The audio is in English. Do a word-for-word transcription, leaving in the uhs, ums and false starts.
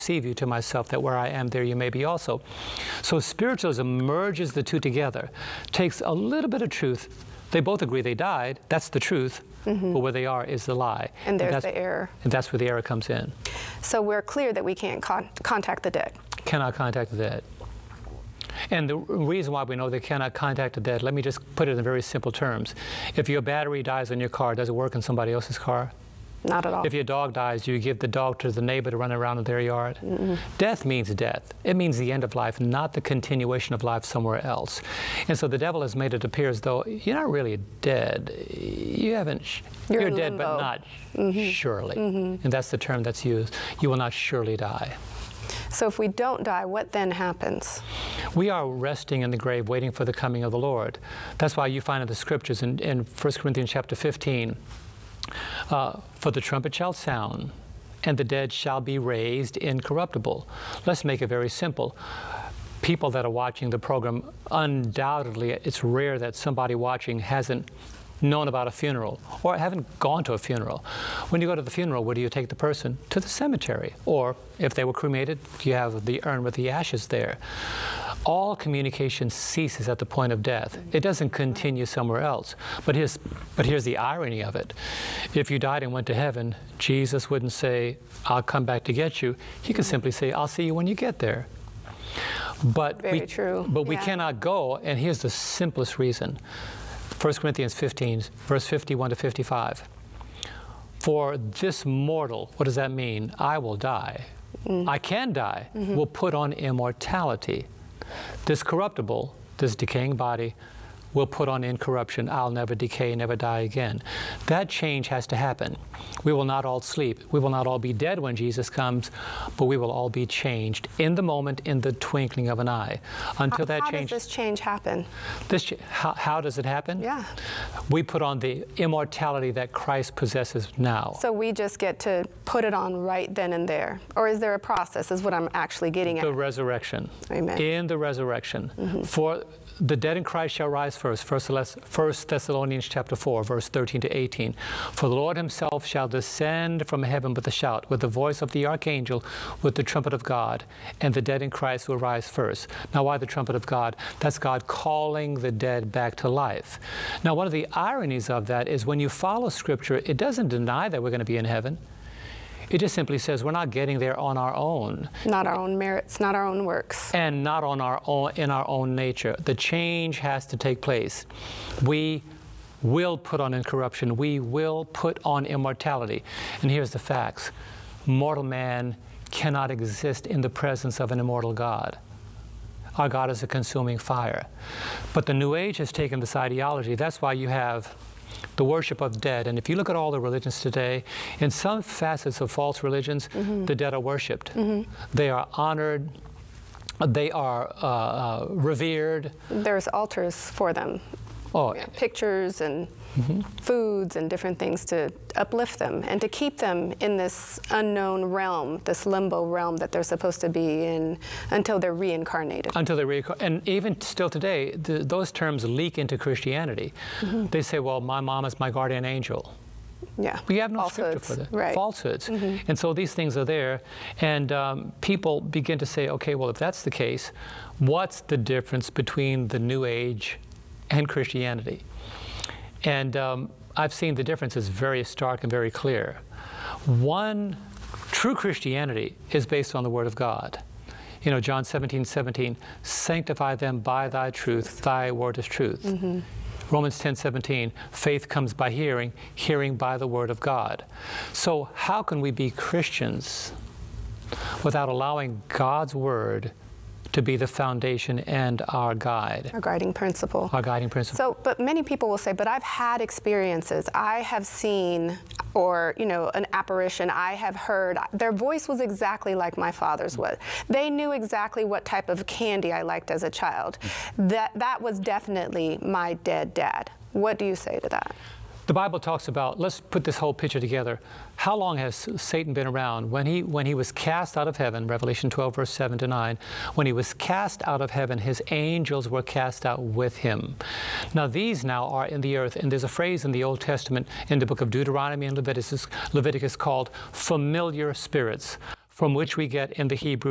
receive you to myself, that where I am, there you may be also. So spiritualism merges the two together, takes a little bit of truth. They both agree they died. That's the truth. Mm-hmm. But where they are is the lie. And there's and the error. And that's where the error comes in. So we're clear that we can't con contact the dead. Cannot contact the dead. And the reason why we know they cannot contact the dead, let me just put it in very simple terms. If your battery dies on your car, does it work in somebody else's car? Not at all. If your dog dies, do you give the dog to the neighbor to run around in their yard? Mm-hmm. Death means death. It means the end of life, not the continuation of life somewhere else. And so the devil has made it appear as though you're not really dead. You haven't, sh you're, you're dead, limbo. But not mm-hmm. surely. Mm-hmm. And that's the term that's used. You will not surely die. So if we don't die, what then happens? We are resting in the grave, waiting for the coming of the Lord. That's why you find in the scriptures in, in First Corinthians chapter fifteen, uh, for the trumpet shall sound, and the dead shall be raised incorruptible. Let's make it very simple. People that are watching the program, undoubtedly, it's rare that somebody watching hasn't known about a funeral or haven't gone to a funeral. When you go to the funeral, where do you take the person? To the cemetery. Or if they were cremated, you have the urn with the ashes there. All communication ceases at the point of death. It doesn't continue somewhere else. But here's, but here's the irony of it. If you died and went to heaven, Jesus wouldn't say, I'll come back to get you. He could simply say, I'll see you when you get there. But Very we, true. But we yeah. cannot go, and here's the simplest reason. First Corinthians fifteen, verse fifty-one to fifty-five. For this mortal, what does that mean? I will die. Mm. I can die. Mm-hmm. Will put on immortality. This corruptible, this decaying body, will put on incorruption. I'll never decay, never die again. That change has to happen. We will not all sleep. We will not all be dead when Jesus comes, but we will all be changed in the moment, in the twinkling of an eye. Until how, that how change. How does this change happen? This, how, how does it happen? Yeah. We put on the immortality that Christ possesses now. So we just get to put it on right then and there? Or is there a process, is what I'm actually getting at? The resurrection. Amen. In the resurrection. Mm-hmm. For the dead in Christ shall rise first. First Thessalonians chapter four, verse thirteen to eighteen. For the Lord himself shall descend from heaven with a shout, with the voice of the archangel, with the trumpet of God, and the dead in Christ will rise first. Now, why the trumpet of God? That's God calling the dead back to life. Now, one of the ironies of that is when you follow Scripture, it doesn't deny that we're going to be in heaven. It just simply says we're not getting there on our own. Not our own merits, not our own works. And not on our own, in our own nature. The change has to take place. We will put on incorruption. We will put on immortality. And here's the facts. Mortal man cannot exist in the presence of an immortal God. Our God is a consuming fire. But the New Age has taken this ideology. That's why you have the worship of dead. And if you look at all the religions today, in some facets of false religions, mm-hmm. the dead are worshipped. Mm-hmm. They are honored. They are uh, uh, revered. There's altars for them. Oh, yeah, pictures and mm-hmm. foods and different things to uplift them and to keep them in this unknown realm, this limbo realm that they're supposed to be in until they're reincarnated. Until they're reincarnated. And even still today, the, those terms leak into Christianity. Mm-hmm. They say, well, my mom is my guardian angel. Yeah. We have no Falsehoods. scripture for that. Right. Falsehoods. Mm-hmm. And so these things are there. And um, people begin to say, okay, well, if that's the case, what's the difference between the New Age and Christianity? And um, I've seen the difference is very stark and very clear. One, true Christianity is based on the Word of God. You know, John seventeen, seventeen, sanctify them by thy truth, thy word is truth. Mm-hmm. Romans ten, seventeen, faith comes by hearing, hearing by the Word of God. So how can we be Christians without allowing God's Word to be the foundation and our guide? Our guiding principle. Our guiding principle. So, but many people will say, but I've had experiences. I have seen, or, you know, an apparition. I have heard. Their voice was exactly like my father's was. They knew exactly what type of candy I liked as a child. That, that was definitely my dead dad. What do you say to that? The Bible talks about, let's put this whole picture together. How long has Satan been around? When he, when he was cast out of heaven, Revelation twelve, verse seven to nine, when he was cast out of heaven, his angels were cast out with him. Now these now are in the earth, and there's a phrase in the Old Testament, in the book of Deuteronomy and Leviticus, Leviticus called familiar spirits. from which we get in the Hebrew